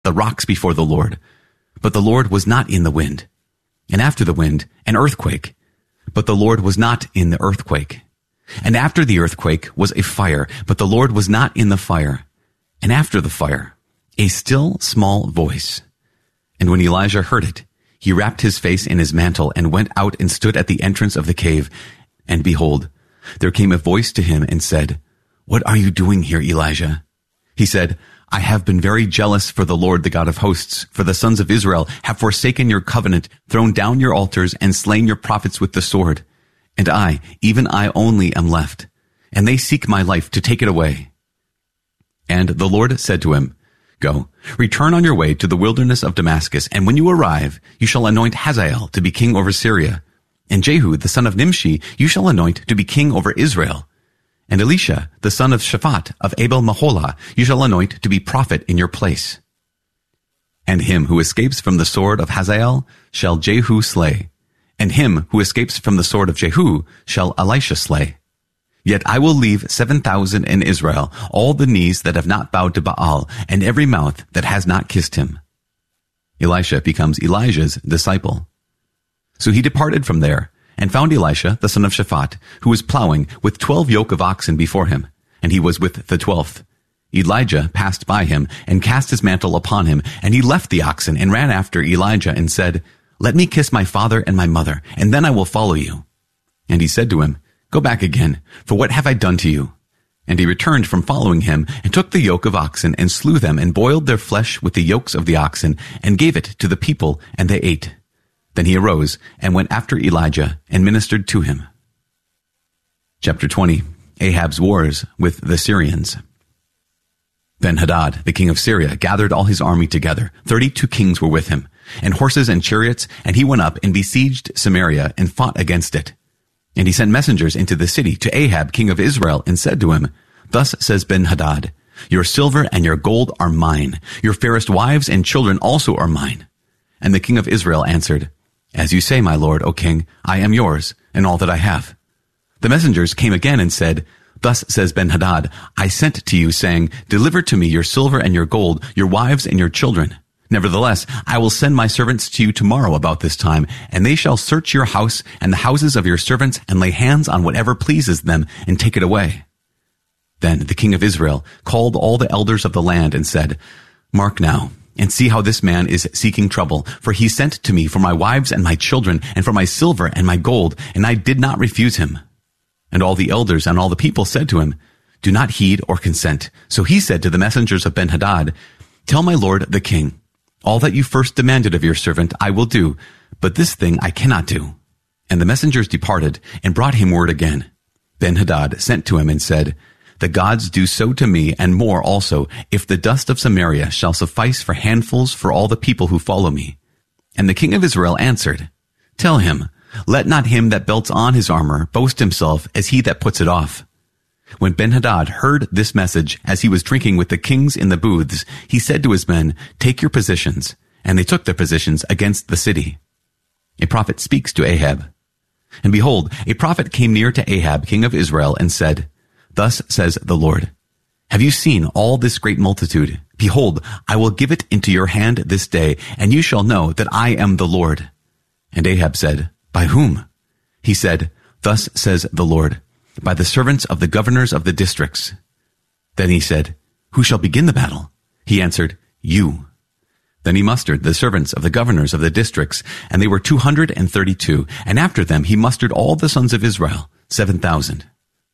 the rocks before the Lord. But the Lord was not in the wind. And after the wind, an earthquake. But the Lord was not in the earthquake. And after the earthquake was a fire, but the Lord was not in the fire. And after the fire, a still small voice. And when Elijah heard it, he wrapped his face in his mantle and went out and stood at the entrance of the cave. And behold, there came a voice to him and said, "What are you doing here, Elijah?" He said, "I have been very jealous for the Lord, the God of hosts, for the sons of Israel have forsaken your covenant, thrown down your altars, and slain your prophets with the sword. And I, even I only, am left, and they seek my life to take it away." And the Lord said to him, "Go, return on your way to the wilderness of Damascus, and when you arrive, you shall anoint Hazael to be king over Syria. And Jehu, the son of Nimshi, you shall anoint to be king over Israel. And Elisha, the son of Shaphat of Abel-Maholah, you shall anoint to be prophet in your place. And him who escapes from the sword of Hazael shall Jehu slay, and him who escapes from the sword of Jehu shall Elisha slay. Yet I will leave 7,000 in Israel, all the knees that have not bowed to Baal, and every mouth that has not kissed him." Elisha becomes Elijah's disciple. So he departed from there, and found Elisha, the son of Shaphat, who was plowing with 12 yoke of oxen before him, and he was with the 12th. Elijah passed by him, and cast his mantle upon him, and he left the oxen, and ran after Elijah, and said, "Let me kiss my father and my mother, and then I will follow you." And he said to him, "Go back again, for what have I done to you?" And he returned from following him, and took the yoke of oxen, and slew them, and boiled their flesh with the yokes of the oxen, and gave it to the people, and they ate. Then he arose, and went after Elijah, and ministered to him. Chapter 20. Ahab's wars with the Syrians. Ben-Hadad, the king of Syria, gathered all his army together. 32 kings were with him, and horses and chariots, and he went up and besieged Samaria, and fought against it. And he sent messengers into the city to Ahab, king of Israel, and said to him, "Thus says Ben-Hadad, your silver and your gold are mine. Your fairest wives and children also are mine." And the king of Israel answered, "As you say, my lord, O king, I am yours, and all that I have." The messengers came again and said, "Thus says Ben-Hadad, I sent to you, saying, Deliver to me your silver and your gold, your wives and your children. Nevertheless, I will send my servants to you tomorrow about this time, and they shall search your house and the houses of your servants, and lay hands on whatever pleases them, and take it away." Then the king of Israel called all the elders of the land and said, "Mark now, and see how this man is seeking trouble, for he sent to me for my wives and my children, and for my silver and my gold, and I did not refuse him." And all the elders and all the people said to him, "Do not heed or consent." So he said to the messengers of Ben-Hadad, "Tell my lord the king, all that you first demanded of your servant I will do, but this thing I cannot do." And the messengers departed, and brought him word again. Ben-Hadad sent to him and said, "The gods do so to me, and more also, if the dust of Samaria shall suffice for handfuls for all the people who follow me." And the king of Israel answered, "Tell him, let not him that belts on his armor boast himself as he that puts it off." When Ben-Hadad heard this message, as he was drinking with the kings in the booths, he said to his men, "Take your positions." And they took their positions against the city. A prophet speaks to Ahab. And behold, a prophet came near to Ahab, king of Israel, and said, "Thus says the Lord, have you seen all this great multitude? Behold, I will give it into your hand this day, and you shall know that I am the Lord." And Ahab said, "By whom?" He said, "Thus says the Lord, by the servants of the governors of the districts." Then he said, "Who shall begin the battle?" He answered, "You." Then he mustered the servants of the governors of the districts, and they were 232, and after them he mustered all the sons of Israel, 7,000.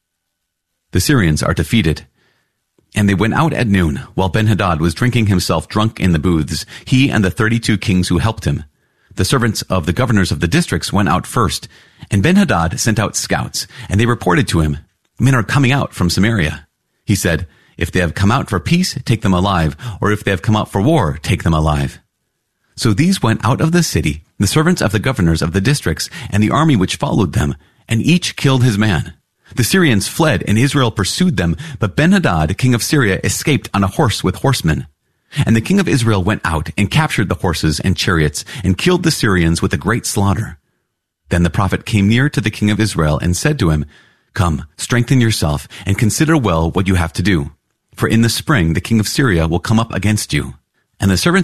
The Syrians are defeated. And they went out at noon, while Ben-Hadad was drinking himself drunk in the booths, he and the 32 kings who helped him. The servants of the governors of the districts went out first, and Ben-Hadad sent out scouts, and they reported to him, "Men are coming out from Samaria." He said, "If they have come out for peace, take them alive, or if they have come out for war, take them alive." So these went out of the city, the servants of the governors of the districts, and the army which followed them, and each killed his man. The Syrians fled, and Israel pursued them, but Ben-Hadad, king of Syria, escaped on a horse with horsemen. And the king of Israel went out and captured the horses and chariots, and killed the Syrians with a great slaughter. Then the prophet came near to the king of Israel and said to him, "Come, strengthen yourself, and consider well what you have to do. For in the spring the king of Syria will come up against you." And the servants